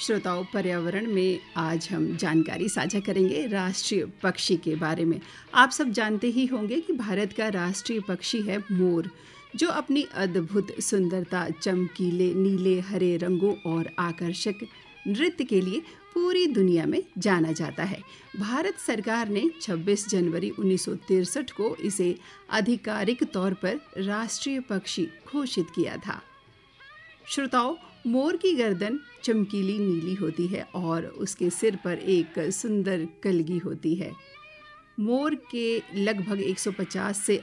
श्रोताओं, पर्यावरण में आज हम जानकारी साझा करेंगे राष्ट्रीय पक्षी के बारे में। आप सब जानते ही होंगे कि भारत का राष्ट्रीय पक्षी है मोर, जो अपनी अद्भुत सुंदरता, चमकीले नीले हरे रंगों और आकर्षक नृत्य के लिए पूरी दुनिया में जाना जाता है। भारत सरकार ने 26 जनवरी 1963 को इसे आधिकारिक तौर पर राष्ट्रीय पक्षी घोषित किया था। श्रोताओं, मोर की गर्दन चमकीली नीली होती है और उसके सिर पर एक सुंदर कलगी होती है। मोर के लगभग 150 से